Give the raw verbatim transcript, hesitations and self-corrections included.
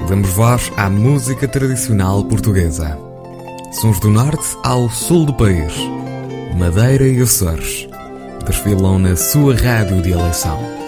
Damos voz à música tradicional portuguesa. Sons do norte ao sul do país, Madeira e Açores, desfilam na sua rádio de eleição.